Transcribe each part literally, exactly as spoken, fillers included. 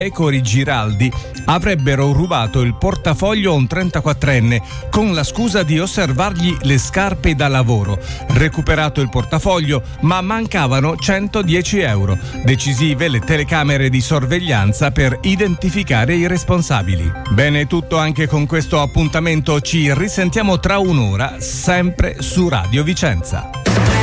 Cori Giraldi avrebbero rubato il portafoglio a un trentaquattrenne con la scusa di osservargli le scarpe da lavoro. Recuperato il portafoglio, ma mancavano centodieci euro. Decisive le telecamere di sorveglianza per identificare i responsabili. Bene, tutto anche con questo appuntamento. Ci risentiamo tra un'ora, sempre su Radio Vicenza.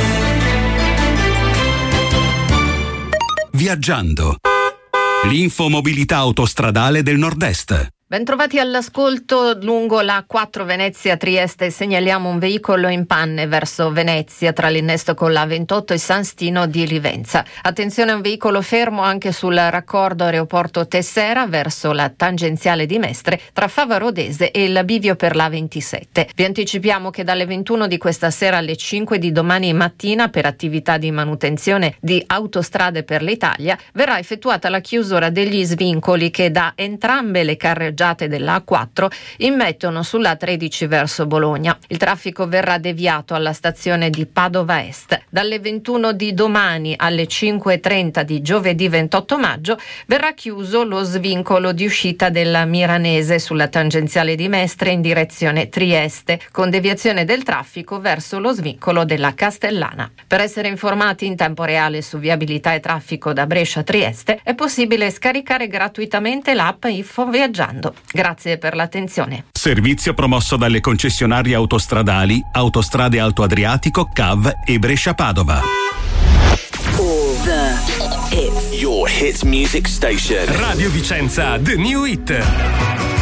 Viaggiando. L'infomobilità autostradale del Nord-Est. Bentrovati all'ascolto. Lungo la quattro Venezia-Trieste segnaliamo un veicolo in panne verso Venezia tra l'innesto con la ventotto e San Stino di Livenza. Attenzione a un veicolo fermo anche sul raccordo aeroporto Tessera verso la tangenziale di Mestre tra Fava Rodese e il bivio per la ventisette. Vi anticipiamo che dalle ventuno di questa sera alle cinque di domani mattina, per attività di manutenzione di Autostrade per l'Italia, verrà effettuata la chiusura degli svincoli che da entrambe le carreggiate della A quattro immettono sulla tredici verso Bologna. Il traffico verrà deviato alla stazione di Padova Est. Dalle ventuno di domani alle cinque e trenta di giovedì ventotto maggio verrà chiuso lo svincolo di uscita della Miranese sulla tangenziale di Mestre in direzione Trieste, con deviazione del traffico verso lo svincolo della Castellana. Per essere informati in tempo reale su viabilità e traffico da Brescia a Trieste è possibile scaricare gratuitamente l'app Info Viaggiando. Grazie per l'attenzione. Servizio promosso dalle concessionarie autostradali Autostrade Alto Adriatico, C A V e Brescia Padova. All the hits. Your hits music station. Radio Vicenza, The New Hit.